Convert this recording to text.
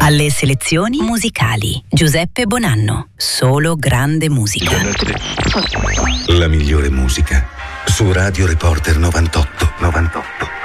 Alle selezioni musicali Giuseppe Bonanno. Solo grande musica. La migliore musica su Radio Reporter 98.